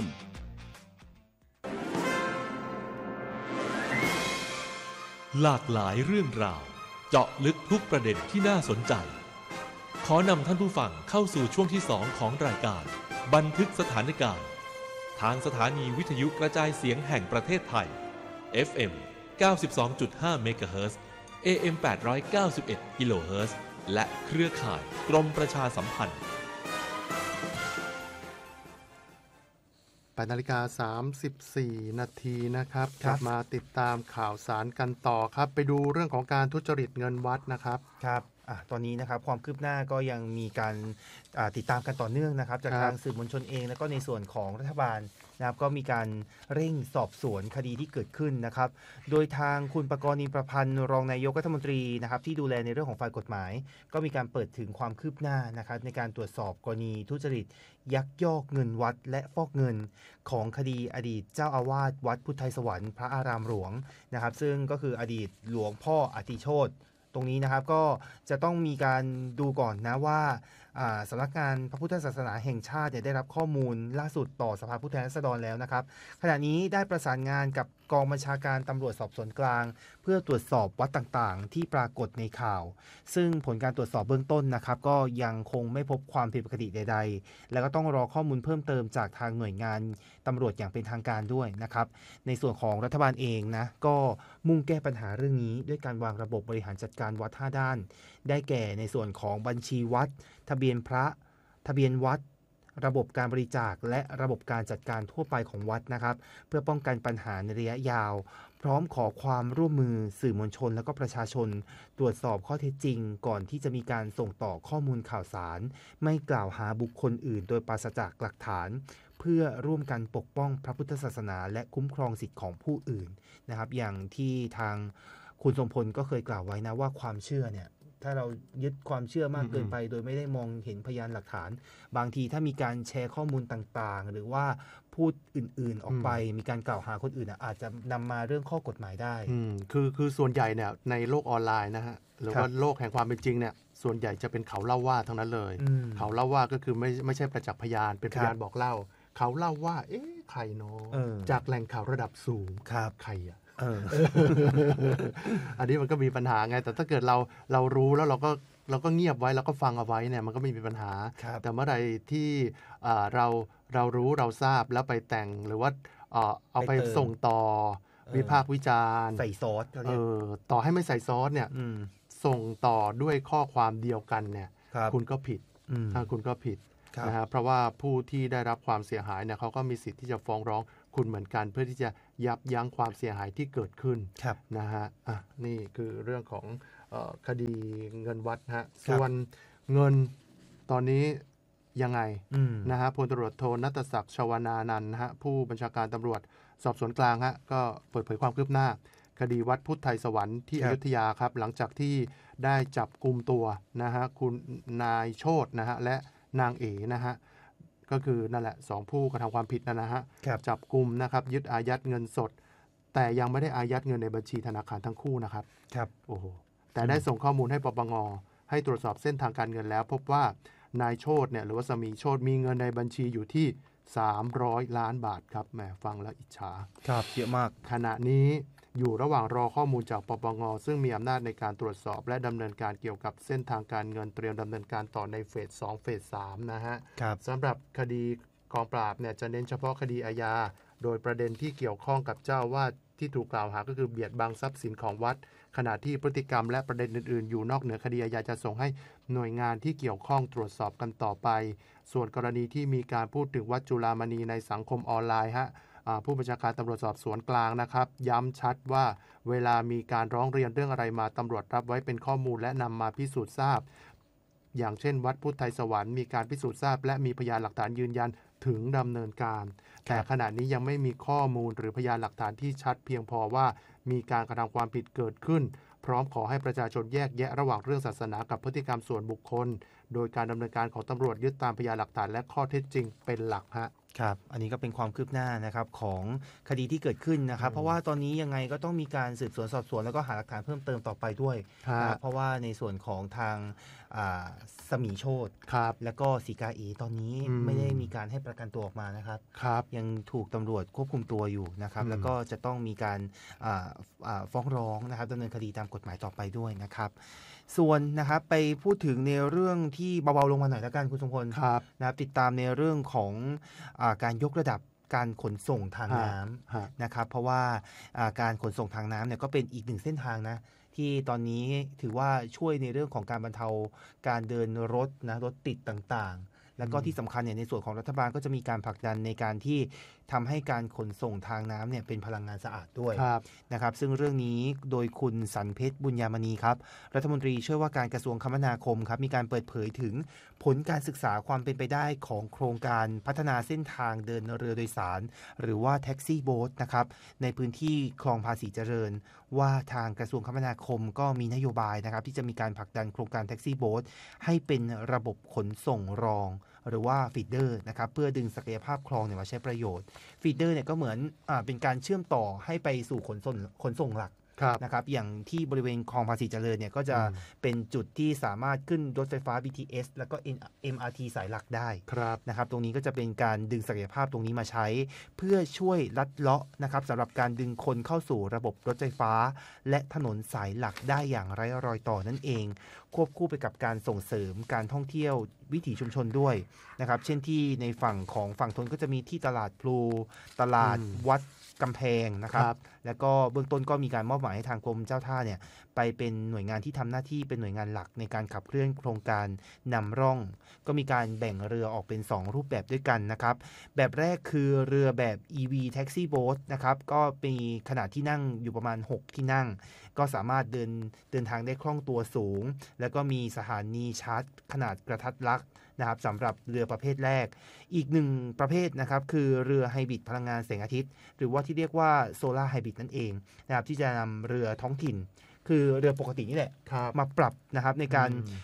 หลากหลายเรื่องราวเจาะลึกทุกประเด็นที่น่าสนใจขอนำท่านผู้ฟังเข้าสู่ช่วงที่สองของรายการบันทึกสถานการณ์ทางสถานีวิทยุกระจายเสียงแห่งประเทศไทย เอฟ เอ็ม เก้าสิบสองจุดห้า เมกะเฮิรตซ์ เอ เอ็ม แปดร้อยเก้าสิบเอ็ด กิโลเฮิรตซ์และเครือข่ายกรมประชาสัมพันธ์แปดนาฬิกาสามสิบสี่นาทีนะครับกลับมาติดตามข่าวสารกันต่อครับไปดูเรื่องของการทุจริตเงินวัดนะครับครับอ่ะตอนนี้นะครับความคืบหน้าก็ยังมีการติดตามกันต่อเนื่องนะครับจากทางสื่อมวลชนเองแล้วก็ในส่วนของรัฐบาลนะครับก็มีการเร่งสอบสวนคดีที่เกิดขึ้นนะครับโดยทางคุณประกรณ์ นิมประพันธ์รองนายกรัฐมนตรีนะครับที่ดูแลในเรื่องของฝ่ายกฎหมายก็มีการเปิดถึงความคืบหน้านะครับในการตรวจสอบกรณีทุจริตยักยอกเงินวัดและฟอกเงินของคดีอดีตเจ้าอาวาสวัดพุทธไทยสวรรค์พระอารามหลวงนะครับซึ่งก็คืออดีตหลวงพ่ออติโชติตรงนี้นะครับก็จะต้องมีการดูก่อนนะว่าสำนักงานพระพุทธศาสนาแห่งชาติได้รับข้อมูลล่าสุดต่อสภาผู้แทนราษฎรแล้วนะครับขณะนี้ได้ประสานงานกับกองบัญชาการตำรวจสอบสวนกลางเพื่อตรวจสอบวัดต่างๆที่ปรากฏในข่าวซึ่งผลการตรวจสอบเบื้องต้นนะครับก็ยังคงไม่พบความผิดปกติใดๆแล้วก็ต้องรอข้อมูลเพิ่มเติมจากทางหน่วยงานตำรวจอย่างเป็นทางการด้วยนะครับในส่วนของรัฐบาลเองนะก็มุ่งแก้ปัญหาเรื่องนี้ด้วยการวางระบบบริหารจัดการวัดห้าด้านได้แก่ในส่วนของบัญชีวัดทะเบียนพระทะเบียนวัดระบบการบริจาคและระบบการจัดการทั่วไปของวัดนะครับเพื่อป้องกันปัญหาในระยะยาวพร้อมขอความร่วมมือสื่อมวลชนและก็ประชาชนตรวจสอบข้อเท็จจริงก่อนที่จะมีการส่งต่อข้อมูลข่าวสารไม่กล่าวหาบุคคลอื่นโดยปราศจากหลักฐานเพื่อร่วมกันปกป้องพระพุทธศาสนาและคุ้มครองสิทธิของผู้อื่นนะครับอย่างที่ทางคุณทรงพลก็เคยกล่าวไว้นะว่าความเชื่อเนี่ยถ้าเรายึดความเชื่อมากเกินไปโดยไม่ได้มองเห็นพยานหลักฐานบางทีถ้ามีการแชร์ข้อมูลต่างๆหรือว่าพูดอื่นๆออกไปมีการกล่าวหาคนอื่นอาจจะนำมาเรื่องข้อกฎหมายได้คือคือส่วนใหญ่เนี่ยในโลกออนไลน์นะฮะหรือว่าโลกแห่งความเป็นจริงเนี่ยส่วนใหญ่จะเป็นเขาเล่าว่าทั้งนั้นเลยเขาเล่าว่าก็คือไม่ไม่ใช่ประจักษ์พยานเป็นพยานบอกเล่าเขาเล่าว่าเอ๊ะใครเนาะจากแหล่งข่าวระดับสูงใครอ่ะอันนี้มันก็มีปัญหาไงแต่ถ้าเกิดเราเรารู้แล้วเราก็เราก็เงียบไว้แล้วก็ฟังเอาไว้เนี่ยมันก็ไม่มีปัญหาแต่เมื่อใดที่เราเรารู้เราทราบแล้วไปแต่งหรือว่าเอาไปส่งต่อวิพากษ์วิจารณ์ใส่ซอสเออต่อให้ไม่ใส่ซอสเนี่ยส่งต่อด้วยข้อความเดียวกันเนี่ยคุณก็ผิดถ้าคุณก็ผิดนะฮะเพราะว่าผู้ที่ได้รับความเสียหายเนี่ยเขาก็มีสิทธิ์ที่จะฟ้องร้องคุณเหมือนกันเพื่อที่จะยับยั้งความเสียหายที่เกิดขึ้นนะฮะอ่ะนี่คือเรื่องของเอ่อคดีเงินวัดฮะส่วนเงินตอนนี้ยังไงนะฮะพลตำรวจโทณัฐศักดิ์ชวนานันท์ฮะผู้บัญชาการตำรวจสอบสวนกลางฮะก็เปิดเผยความคืบหน้าคดีวัดพุทธไทยสวรรค์ที่อยุธยาครับหลังจากที่ได้จับกุมตัวนะฮะคุณนายโชตินะฮะและนางเอ๋นะฮะก็คือนั่นแหละสองผู้กระทำความผิดนั่นนะฮะจับกุมนะครับยึดอายัดเงินสดแต่ยังไม่ได้อายัดเงินในบัญชีธนาคารทั้งคู่นะครับครับโอ้โหแต่ได้ส่งข้อมูลให้ปปงให้ตรวจสอบเส้นทางการเงินแล้วพบว่านายโชติเนี่ยหรือว่าสมีโชติมีเงินในบัญชีอยู่ที่สามร้อยล้านบาทครับแหมฟังแล้วอิจฉาครับเยอะมากขณะนี้อยู่ระหว่างรอข้อมูลจากปปงซึ่งมีอำนาจในการตรวจสอบและดำเนินการเกี่ยวกับเส้นทางการเงินเตรียมดำเนินการต่อในเฟสสองเฟสสามนะฮะสำหรับคดีกองปราบเนี่ยจะเน้นเฉพาะคดีอาญาโดยประเด็นที่เกี่ยวข้องกับเจ้าวาดที่ถูกกล่าวหาก็คือเบียดบังทรัพย์สินของวัดขณะที่พฤติกรรมและประเด็นอื่นๆอยู่นอกเหนือคดีอาญาจะส่งให้หน่วยงานที่เกี่ยวข้องตรวจสอบกันต่อไปส่วนกรณีที่มีการพูดถึงวัดจุฬามณีในสังคมออนไลน์ฮะผู้บัญชาการตำรวจสอบสวนกลางนะครับย้ำชัดว่าเวลามีการร้องเรียนเรื่องอะไรมาตำรวจรับไว้เป็นข้อมูลและนำมาพิสูจน์ทราบอย่างเช่นวัดพุทธไทยสวรรค์มีการพิสูจน์ทราบและมีพยานหลักฐานยืนยันถึงดำเนินการแต่ขณะนี้ยังไม่มีข้อมูลหรือพยานหลักฐานที่ชัดเพียงพอว่ามีการกระทำความผิดเกิดขึ้นพร้อมขอให้ประชาชนแยกแยะระหว่างเรื่องศาสนากับพฤติกรรมส่วนบุคคลโดยการดำเนินการของตำรวจยึดตามพยานหลักฐานและข้อเท็จจริงเป็นหลักฮะครับอันนี้ก็เป็นความคืบหน้านะครับของคดีที่เกิดขึ้นนะครับเพราะว่าตอนนี้ยังไงก็ต้องมีการสืบสวนสอบสวนแล้วก็หาหลักฐานเพิ่มเติมต่อไปด้วยเพราะว่าในส่วนของทางสมีโชติแล้วก็ศรีกาเอตอนนี้ไม่ได้มีการให้ประกันตัวออกมานะครับยังถูกตำรวจควบคุมตัวอยู่นะครับแล้วก็จะต้องมีการฟ้องร้องนะครับดำเนินคดีตามกฎหมายต่อไปด้วยนะครับส่วนนะครับไปพูดถึงในเรื่องที่เบาๆลงมาหน่อยแล้วกันคุณทรงพลนะครับติดตามในเรื่องของอาการยกระดับการขนส่งทางน้ำนะครับเพราะว่าการขนส่งทางน้ำเนี่ยก็เป็นอีกหนึ่งเส้นทางนะที่ตอนนี้ถือว่าช่วยในเรื่องของการบรรเทาการเดินรถนะรถติดต่างๆแล้วก็ที่สำคัญเนี่ยในส่วนของรัฐบาลก็จะมีการผลักดันในการที่ทำให้การขนส่งทางน้ำเนี่ยเป็นพลังงานสะอาดด้วยนะครับซึ่งเรื่องนี้โดยคุณสันเพชรบุญญามณีครับรัฐมนตรีช่วยว่าการกระทรวงคมนาคมครับมีการเปิดเผยถึงผลการศึกษาความเป็นไปได้ของโครงการพัฒนาเส้นทางเดินเรือโดยสารหรือว่าแท็กซี่โบ๊ทนะครับในพื้นที่คลองภาษีเจริญว่าทางกระทรวงคมนาคมก็มีนโยบายนะครับที่จะมีการผลักดันโครงการแท็กซี่โบ๊ทให้เป็นระบบขนส่งรองหรือว่าฟีดเดอร์นะครับเพื่อดึงศักยภาพคลองเนี่ยมาใช้ประโยชน์ฟีดเดอร์เนี่ยก็เหมือนอ่าเป็นการเชื่อมต่อให้ไปสู่ขนส่งขนส่งหลักนะครับอย่างที่บริเวณคลองภาษีเจริญเนี่ยก็จะเป็นจุดที่สามารถขึ้นรถไฟฟ้า บี ที เอส แล้วก็ เอ็ม อาร์ ที สายหลักได้นะครับตรงนี้ก็จะเป็นการดึงศักยภาพตรงนี้มาใช้เพื่อช่วยลัดเลาะนะครับสำหรับการดึงคนเข้าสู่ระบบรถไฟฟ้าและถนนสายหลักได้อย่างไร้รอยต่อนั่นเองควบคู่ไปกับการส่งเสริมการท่องเที่ยววิถีชุมชนด้วยนะครับเช่นที่ในฝั่งของฝั่งทนก็จะมีที่ตลาดพลูตลาดวัดกำแพงนะครับแล้วก็เบื้องต้นก็มีการมอบหมายให้ทางกรมเจ้าท่าเนี่ยไปเป็นหน่วยงานที่ทำหน้าที่เป็นหน่วยงานหลักในการขับเคลื่อนโครงการนำร่องก็มีการแบ่งเรือออกเป็นสองรูปแบบด้วยกันนะครับแบบแรกคือเรือแบบ อี วี Taxi Boat นะครับก็มีขนาดที่นั่งอยู่ประมาณหกที่นั่งก็สามารถเดินเดินทางได้คล่องตัวสูงแล้วก็มีสถานีชาร์จขนาดกระทัดรัดนะครับสำหรับเรือประเภทแรกอีกหนึ่งประเภทนะครับคือเรือไฮบริดพลังงานแสงอาทิตย์หรือว่าที่เรียกว่าโซล่าไฮบริดนั่นเองนะครับที่จะนำเรือท้องถิ่นคือเรือปกตินี่แหละมาปรับนะครับในการ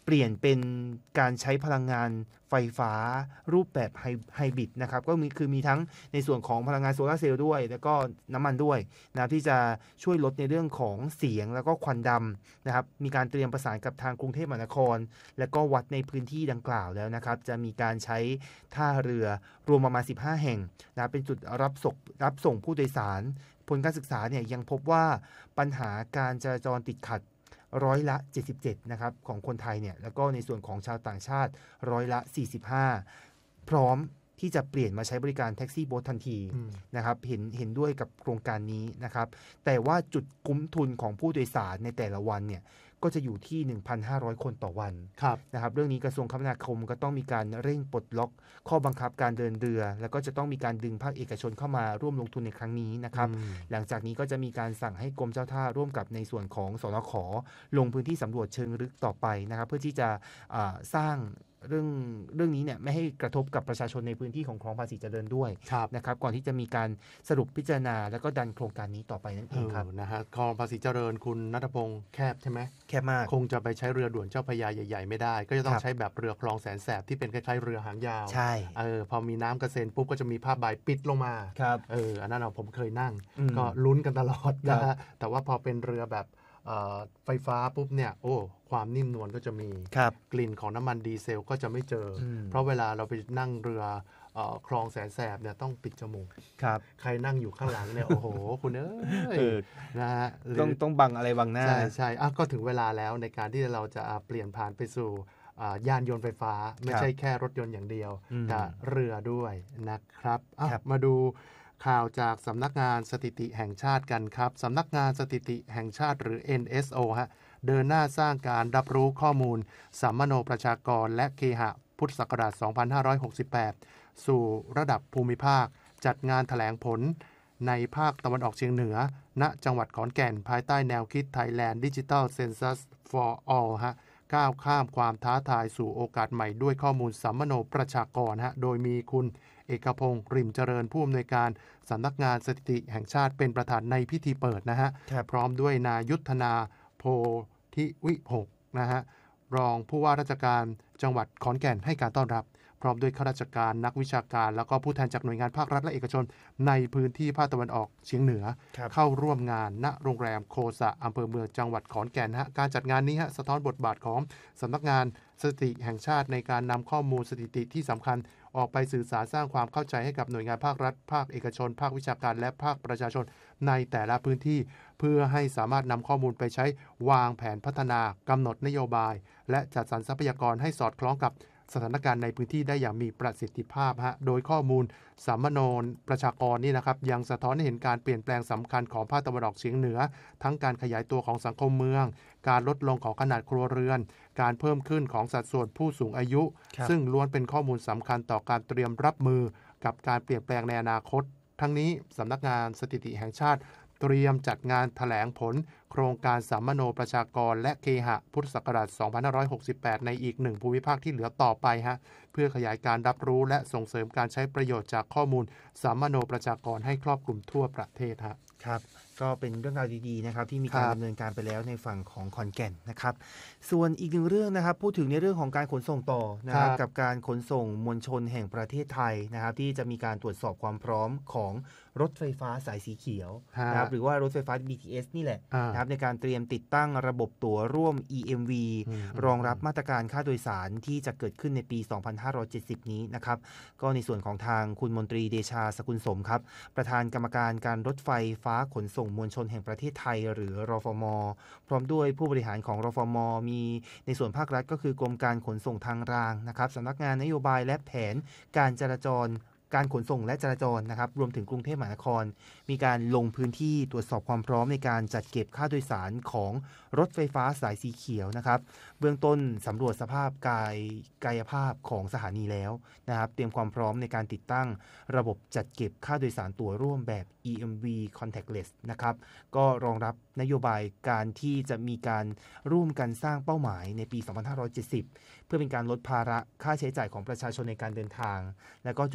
เปลี่ยนเป็นการใช้พลังงานไฟฟ้ารูปแบบไฮบริดนะครับก็มีคือมีทั้งในส่วนของพลังงานโซลาร์เซลล์ด้วยแล้วก็น้ำมันด้วยนะที่จะช่วยลดในเรื่องของเสียงแล้วก็ควันดำนะครับมีการเตรียมประสานกับทางกรุงเทพมหานครและก็วัดในพื้นที่ดังกล่าวแล้วนะครับจะมีการใช้ท่าเรือรวมประมาณสิบห้าแห่งนะเป็นจุดรับส่งรับส่งผู้โดยสารผลการศึกษาเนี่ยยังพบว่าปัญหาการจราจรติดขัดร้อยละเจ็ดสิบเจ็ดนะครับของคนไทยเนี่ยแล้วก็ในส่วนของชาวต่างชาติร้อยละสี่สิบห้าพร้อมที่จะเปลี่ยนมาใช้บริการแท็กซี่โบ๊ททันทีนะครับเห็นเห็นด้วยกับโครงการนี้นะครับแต่ว่าจุดคุ้มทุนของผู้โดยสารในแต่ละวันเนี่ยก็จะอยู่ที่ หนึ่งพันห้าร้อย คนต่อวันนะครับเรื่องนี้กระทรวงคมนาคมก็ต้องมีการเร่งปลดล็อกข้อบังคับการเดินเรือแล้วก็จะต้องมีการดึงภาคเอกชนเข้ามาร่วมลงทุนในครั้งนี้นะครับหลังจากนี้ก็จะมีการสั่งให้กรมเจ้าท่าร่วมกับในส่วนของสนข.ลงพื้นที่สำรวจเชิงลึกต่อไปนะครับเพื่อที่จะสร้างเรื่องเรื่องนี้เนี่ยไม่ให้กระทบกับประชาชนในพื้นที่ของคลองภาษีเจริญด้วยนะครับก่อนที่จะมีการสรุปพิจารณาแล้วก็ดันโครงการนี้ต่อไปนั่นเองครับนะฮะคลองภาษีเจริญคุณณัฐพงศ์แคบใช่ไหมแคบมากคงจะไปใช้เรือด่วนเจ้าพระยาใหญ่ๆไม่ได้ก็จะต้องใช้แบบเรือคลองแสนแสบที่เป็นคล้ายๆเรือหางยาวใช่เออพอมีน้ำกระเซ็นปุ๊บก็จะมีผ้าใบปิดลงมาครับเอออันนั้นเราผมเคยนั่งก็ลุ้นกันตลอดนะฮะแต่ว่าพอเป็นเรือแบบไฟฟ้าปุ๊บเนี่ยโอ้ความนิ่มนวลก็จะมีกลิ่นของน้ำมันดีเซลก็จะไม่เจอเพราะเวลาเราไปนั่งเรือคลองแสนแสบเนี่ยต้องปิดจมูกใครนั่งอยู่ข้างหลังเนี่ยโอ้โหคุณเอ้ยนะฮะต้องต้องบังอะไรบังหน้าใช่ใช่อ่ะก็ถึงเวลาแล้วในการที่เราจะเปลี่ยนผ่านไปสู่ยานยนต์ไฟฟ้าไม่ใช่แค่รถยนต์อย่างเดียวแต่เรือด้วยนะครับมาดูข่าวจากสำนักงานสถิติแห่งชาติกันครับสำนักงานสถิติแห่งชาติหรือ เอ็น เอส โอ ฮะเดินหน้าสร้างการรับรู้ข้อมูลสัมมโนประชากรและเคหะพุทธศักราช สองพันห้าร้อยหกสิบแปด สู่ระดับภูมิภาคจัดงานแถลงผลในภาคตะวันออกเฉียงเหนือณจังหวัดขอนแก่นภายใต้แนวคิด Thailand Digital Census for All ฮะก้าวข้ามความท้าทายสู่โอกาสใหม่ด้วยข้อมูลสัมมโนประชากรฮะโดยมีคุณเอกพงศ์ริมเจริญผู้อำนวยการสำนักงานสถิติแห่งชาติเป็นประธานในพิธีเปิดนะฮะพร้อมด้วยนายุทธนาโพธิวิหกนะฮะรองผู้ว่าราชการจังหวัดขอนแก่นให้การต้อนรับพร้อมด้วยข้าราชการนักวิชาการแล้วก็ผู้แทนจากหน่วยงานภาครัฐและเอกชนในพื้นที่ภาคตะวันออกเฉียงเหนือเข้าร่วมงานณโรงแรมโคสะอำเภอเมืองจังหวัดขอนแก่นฮะการจัดงานนี้ฮะสะท้อนบทบาทของสำนักงานสถิติแห่งชาติในการนำข้อมูลสถิติที่สำคัญออกไปสื่อสารสร้างความเข้าใจให้กับหน่วยงานภาครัฐภาคเอกชนภาควิชาการและภาคประชาชนในแต่ละพื้นที่เพื่อให้สามารถนำข้อมูลไปใช้วางแผนพัฒนากำหนดนโยบายและจัดสรรทรัพยากรให้สอดคล้องกับสถานการณ์ในพื้นที่ได้อย่างมีประสิทธิภาพฮะโดยข้อมูลสัมมโนประชากรนี่นะครับยังสะท้อนให้เห็นการเปลี่ยนแปลงสำคัญของภาคตะวันออกเฉียงเหนือทั้งการขยายตัวของสังคมเมืองการลดลงของขนาดครัวเรือนการเพิ่มขึ้นของสัดส่วนผู้สูงอายุซึ่งล้วนเป็นข้อมูลสำคัญต่อการเตรียมรับมือกับการเปลี่ยนแปลงในอนาคตทั้งนี้สำนักงานสถิติแห่งชาติเตรียมจัดงานแถลงผลโครงการสัมมโนประชากรและเคหะพุทธศักราช สองพันห้าร้อยหกสิบแปด ในอีกหนึ่งภูมิภาคที่เหลือต่อไปฮะเพื่อขยายการรับรู้และส่งเสริมการใช้ประโยชน์จากข้อมูลสัมมโนประชากรให้ครอบคลุมทั่วประเทศฮะครับก็เป็นเรื่องราวดีๆนะครับที่มีการดำเนินการไปแล้วในฝั่งของขอนแก่นนะครับส่วนอีกหนึ่งเรื่องนะครับพูดถึงในเรื่องของการขนส่งต่อนะครับกับการขนส่งมวลชนแห่งประเทศไทยนะครับที่จะมีการตรวจสอบความพร้อมของรถไฟฟ้าสายสีเขียวนะครับหรือว่ารถไฟฟ้า บี ที เอส นี่แหละนะครับในการเตรียมติดตั้งระบบตั๋วร่วม อี เอ็ม วี รองรับมาตรการค่าโดยสารที่จะเกิดขึ้นในปี สองพันห้าร้อยเจ็ดสิบ นี้นะครับก็ในส่วนของทางคุณมนตรีเดชาสกุลสมครับประธานกรรมการการรถไฟฟ้าขนส่งมวลชนแห่งประเทศไทยหรือรฟม.พร้อมด้วยผู้บริหารของรฟม.มีในส่วนภาครัฐก็คือกรมการขนส่งทางรางนะครับสำนักงานนโยบายและแผนการจราจรการขนส่งและจราจรนะครับรวมถึงกรุงเทพมหานครมีการลงพื้นที่ตรวจสอบความพร้อมในการจัดเก็บค่าโดยสารของรถไฟฟ้าสายสีเขียวนะครับเบื้องต้นสำรวจสภาพกายกายภาพของสถานีแล้วนะครับเตรียมความพร้อมในการติดตั้งระบบจัดเก็บค่าโดยสารตั๋วร่วมแบบ อี เอ็ม วี contactless นะครับก็รองรับนโยบายการที่จะมีการร่วมกันสร้างเป้าหมายในปี สองพันห้าร้อยเจ็ดสิบ เพื่อเป็นการลดภาระค่าใช้จ่ายของประชาชนในการเดินทางและก็จูงใจให้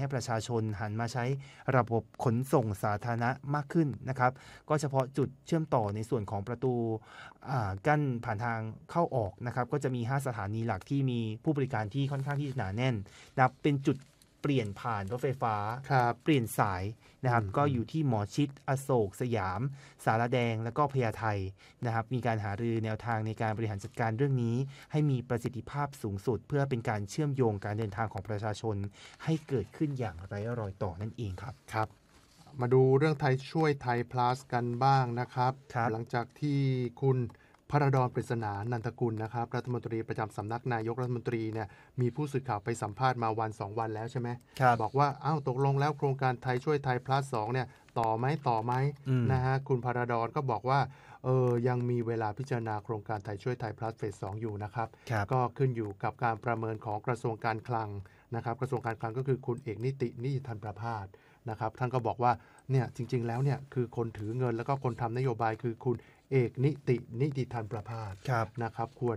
ประชาชนหันมาใช้ระบบขนส่งสาธารณะมากขึ้นนะครับก็เฉพาะจุดเชื่อมต่อในส่วนของประตูกั้นผ่านทางเข้าออกนะครับก็จะมีห้าสถานีหลักที่มีผู้บริการที่ค่อนข้างที่หนาแน่นนะครับเป็นจุดเปลี่ยนผ่านรถไฟฟ้าเปลี่ยนสายนะครับก็อยู่ที่หมอชิตอโศกสยามสารแดงแล้วก็พญาไทนะครับมีการหารือแนวทางในการบริหารจัดการเรื่องนี้ให้มีประสิทธิภาพสูงสุดเพื่อเป็นการเชื่อมโยงการเดินทางของประชาชนให้เกิดขึ้นอย่างไร้รอยต่อนั่นเองครับครับมาดูเรื่องไทยช่วยไทย plus กันบ้างนะครับหลังจากที่คุณพระดอนปริศนานันทกุลนะครับรัฐมนตรีประจำสำนักนายกรัฐมนตรีเนี่ยมีผู้สื่อข่าวไปสัมภาษณ์มาวันสองวันแล้วใช่ไหมบอกว่าอ้าวตกลงแล้วโครงการไทยช่วยไทย plus สองเนี่ยต่อไหมต่อไหมนะฮะคุณพระดอนก็บอกว่าเออยังมีเวลาพิจารณาโครงการไทยช่วยไทย plus เฟสสองอยู่นะครับก็ขึ้นอยู่กับการประเมินของกระทรวงการคลังนะครับกระทรวงการคลังก็คือคุณเอกนิตินิติธันประภาสนะครับท่านก็บอกว่าเนี่ยจริงๆแล้วเนี่ยคือคนถือเงินแล้วก็คนทำนโยบายคือคุณเอกนิตินิติธันประภาสนะครับควร